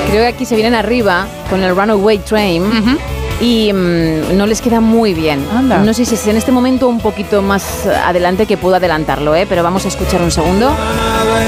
Creo que aquí se vienen arriba con el Runaway Train. Y no les queda muy bien. Anda. No sé si es en este momento un poquito más adelante que puedo adelantarlo, pero vamos a escuchar un segundo.